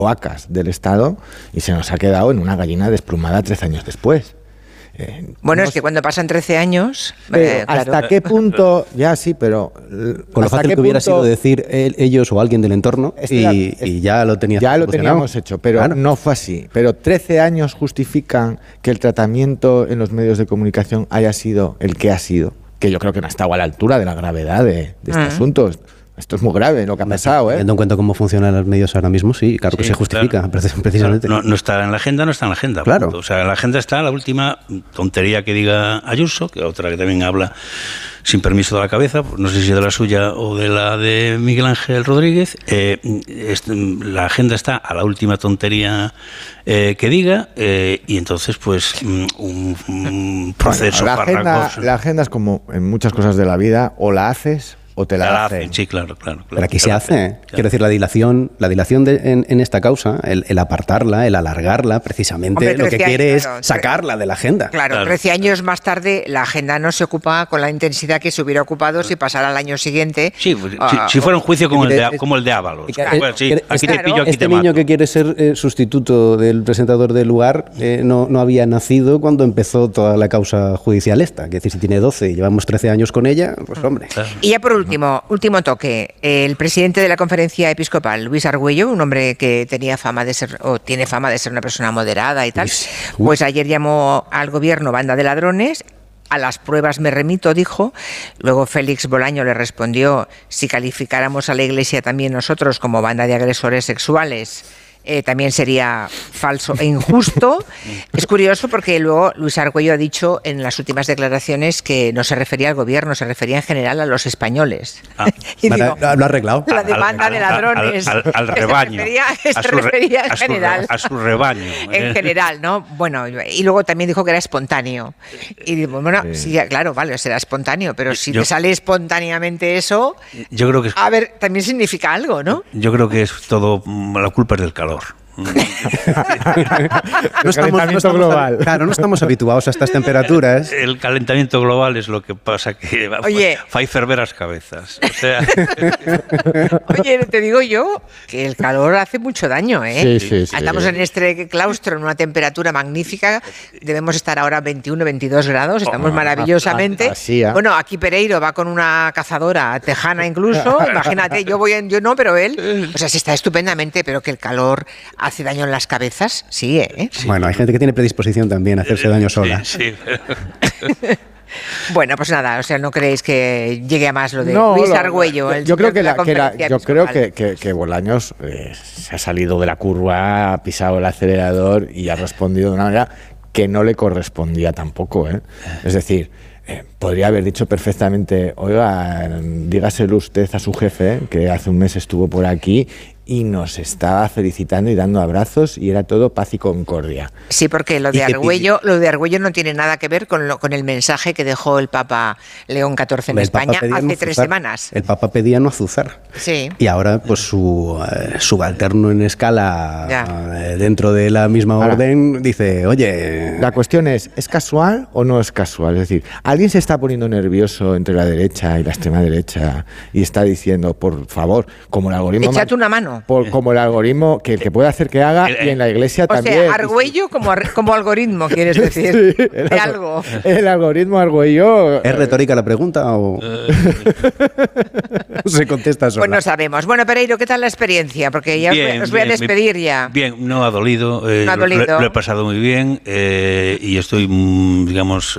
cloacas del Estado y se nos ha quedado en una gallina desplumada 13 años después. Bueno, es que cuando pasan 13 años... ¿Hasta claro. qué punto? Ya sí, pero... Con lo fácil que hubiera sido decir ellos o alguien del entorno y ya lo tenías ya lo teníamos hecho, pero claro, no fue así. Pero 13 años justifican que el tratamiento en los medios de comunicación haya sido el que ha sido, que yo creo que no ha estado a la altura de la gravedad de este asunto. Esto es muy grave lo que ha pasado, ¿eh? Teniendo en cuenta cómo funcionan los medios ahora mismo, sí, claro que se justifica, claro, precisamente. Claro, no está en la agenda, no está en la agenda. Claro. Punto. O sea, en la agenda está la última tontería que diga Ayuso, que otra que también habla sin permiso de la cabeza, no sé si de la suya o de la de Miguel Ángel Rodríguez. La agenda está a la última tontería que diga, y entonces, pues, un proceso. Bueno, la agenda es como en muchas cosas de la vida, o la haces o te la hacen. Sí, claro. Pero aquí se hace. Claro. Quiero decir, la dilación en esta causa, el apartarla, el alargarla, precisamente, hombre, lo que quiere es sacarla de la agenda. Claro, 13 años más tarde la agenda no se ocupa con la intensidad que se hubiera ocupado si pasara al año siguiente. Sí, si fuera un juicio como el de Ábalos. Bueno, sí, aquí te pillo, aquí te mato. Niño que quiere ser sustituto del presentador del lugar no había nacido cuando empezó toda la causa judicial esta. Es decir, si tiene 12 y llevamos 13 años con ella, pues hombre. Y ya por último toque. El presidente de la Conferencia Episcopal, Luis Argüello, un hombre que tenía fama de ser, o tiene fama de ser una persona moderada y tal, pues ayer llamó al gobierno banda de ladrones. A las pruebas me remito, dijo. Luego Félix Bolaño le respondió: si calificáramos a la Iglesia también nosotros como banda de agresores sexuales, también sería falso e injusto. Es curioso porque luego Luis Argüello ha dicho en las últimas declaraciones que no se refería al gobierno, se refería en general a los españoles. Y digo, lo ha arreglado. La demanda de ladrones. Al rebaño. Se refería en general. A su rebaño. En general, ¿no? Bueno, y luego también dijo que era espontáneo. Y digo, bueno, sí, claro, vale, será espontáneo, pero si te sale espontáneamente eso, yo creo que a ver, también significa algo, ¿no? Yo creo que es todo, la culpa es del calor. No estamos habituados a estas temperaturas. El calentamiento global es lo que pasa, que fai ferver as cabezas. O sea... Oye, te digo yo que el calor hace mucho daño, ¿eh? Sí. Estamos en este claustro en una temperatura magnífica. Debemos estar ahora 21, 22 grados. Estamos maravillosamente. Bueno, aquí Pereiro va con una cazadora tejana incluso. Imagínate, yo no, pero él. O sea, se está estupendamente, pero que el calor hace daño en las cabezas, sí, ¿eh? Sí. Bueno, hay gente que tiene predisposición también a hacerse daño sola. Sí. Bueno, pues nada, o sea, ¿no creéis que llegue a más lo de Luis Argüello? Yo creo que Bolaños se ha salido de la curva, ha pisado el acelerador y ha respondido de una manera que no le correspondía tampoco, ¿eh? Es decir, podría haber dicho perfectamente: oiga, dígaselo usted a su jefe, que hace un mes estuvo por aquí y nos estaba felicitando y dando abrazos y era todo paz y concordia. Sí, porque lo de Argüello no tiene nada que ver con el mensaje que dejó el Papa León XIV en España hace 3 semanas. El Papa pedía no azuzar. Sí. Y ahora, pues su subalterno en escala dentro de la misma orden dice: oye... La cuestión ¿es casual o no es casual? Es decir, ¿alguien se está poniendo nervioso entre la derecha y la extrema derecha y está diciendo, por favor, como el algoritmo... Échate una mano. Como el algoritmo que puede hacer que haga, y en la Iglesia también. O sea, Argüello como algoritmo, ¿quieres decir? Sí, de algo. El algoritmo Argüello. ¿Es retórica la pregunta o se contesta sola? Pues no sabemos. Bueno, Pereiro, ¿qué tal la experiencia? Porque ya os voy a despedir ya. Bien, no ha dolido. No ha dolido. Lo he pasado muy bien y estoy, digamos...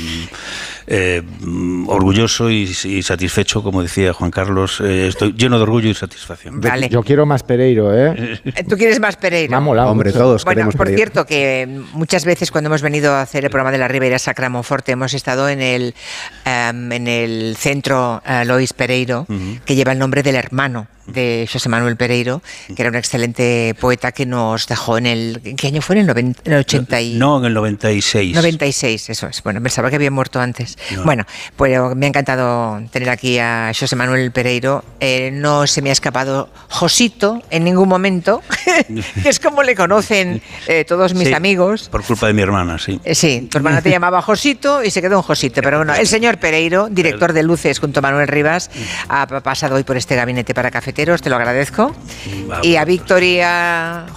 orgulloso y satisfecho, como decía Juan Carlos. Estoy lleno de orgullo y satisfacción. Vale. Yo quiero más Pereiro, ¿eh? ¿Tú quieres más Pereiro? Me ha molado. Hombre, todos queremos por Pereiro. Cierto, que muchas veces cuando hemos venido a hacer el programa de la Ribeira Sacra Monforte hemos estado en el centro Lois Pereiro, que lleva el nombre del hermano de José Manuel Pereiro, que era un excelente poeta que nos dejó ¿en qué año fue? ¿En el 80 y... No, en el 96. 96, eso es. Bueno, pensaba que había muerto antes. No. Bueno, pues me ha encantado tener aquí a José Manuel Pereiro. No se me ha escapado Josito en ningún momento, que es como le conocen todos mis amigos. Por culpa de mi hermana, sí. Sí, tu hermana te llamaba Josito y se quedó en Josito. Pero bueno, el señor Pereiro, director de Luces junto a Manuel Rivas, ha pasado hoy por este gabinete para Café Armenteros, te lo agradezco. Y a Víctor y a